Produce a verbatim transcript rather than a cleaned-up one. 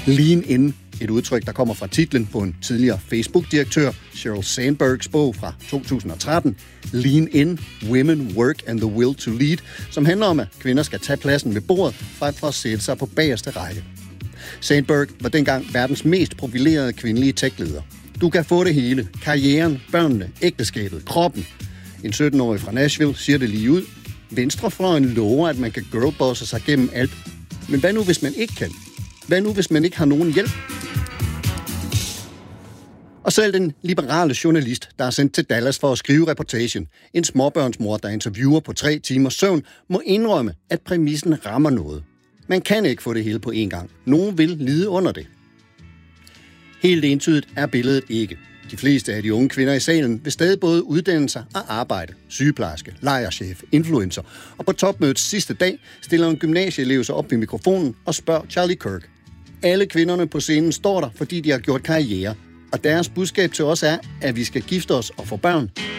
Lean In, et udtryk, der kommer fra titlen på en tidligere Facebook-direktør, Sheryl Sandbergs bog fra to tusind og tretten, Lean In, Women, Work and the Will to Lead, som handler om, at kvinder skal tage pladsen ved bordet, frem for at sætte sig på bagerste række. Sandberg var dengang verdens mest profilerede kvindelige tech-leder. Du kan få det hele. Karrieren, børnene, ægteskabet, kroppen. En sytten-årig fra Nashville siger det lige ud. Venstrefløjen lover, at man kan girlbosse sig gennem alt. Men hvad nu, hvis man ikke kan? Hvad nu, hvis man ikke har nogen hjælp? Og selv den liberale journalist, der er sendt til Dallas for at skrive reportagen, en småbørnsmor, der interviewer på tre timers søvn, må indrømme, at præmissen rammer noget. Man kan ikke få det hele på én gang. Nogen vil lide under det. Helt entydigt er billedet ikke. De fleste af de unge kvinder i salen vil stadig både uddanne sig og arbejde. Sygeplejerske, lejerchef, influencer. Og på topmødets sidste dag stiller en gymnasieelev sig op ved mikrofonen og spørger Charlie Kirk. Alle kvinderne på scenen står der, fordi de har gjort karriere. Og deres budskab til os er, at vi skal gifte os og få børn.